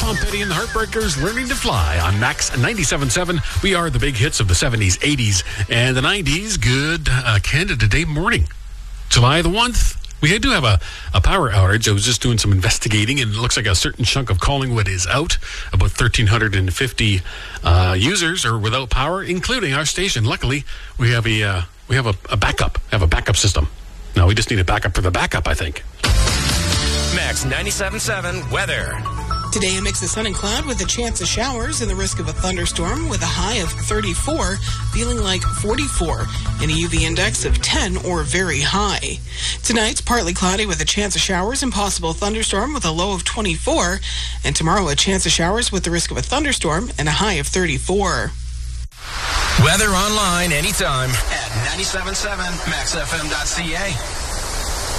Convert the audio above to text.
Tom Petty and the Heartbreakers, Learning to Fly on Max 97.7. We are the big hits of the 70s, 80s, and the 90s. Good Canada Day morning. July the 1st. We do have a power outage. I was just doing some investigating, and it looks like a certain chunk of Collingwood is out. About 1,350 users are without power, including our station. Luckily, we have a backup. We have a backup system. No, we just need a backup for the backup, I think. Max 97.7 weather. Today, a mix of sun and cloud with a chance of showers and the risk of a thunderstorm with a high of 34, feeling like 44, and a UV index of 10 or very high. Tonight's partly cloudy with a chance of showers and possible thunderstorm with a low of 24, and tomorrow a chance of showers with the risk of a thunderstorm and a high of 34. Weather online anytime at 97.7maxfm.ca.